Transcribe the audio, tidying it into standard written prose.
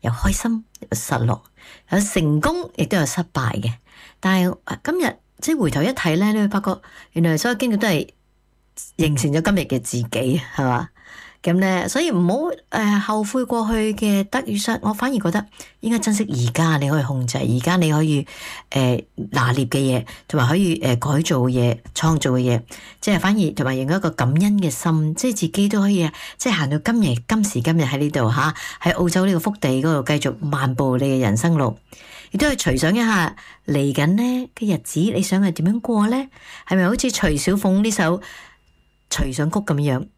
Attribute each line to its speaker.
Speaker 1: 有開心，有失落，有成功，亦都有失敗嘅。但係今日即係回頭一睇咧，你會發覺原來所有經歷都係形成咗今日嘅自己，係嘛？咁咧，所以唔好後悔過去嘅得與失，我反而覺得應該珍惜而家你可以控制，而家你可以拿捏嘅嘢，同埋可以改造嘅嘢、創造嘅嘢，即係反而同埋用一個感恩嘅心，即係自己都可以即係行到今時今日喺呢度吓，喺澳洲呢個福地嗰度繼續漫步你嘅人生路，亦都係隨想一下嚟緊呢嘅日子，你想係點樣過呢？係咪好似徐小鳳呢首《隨想曲》咁樣？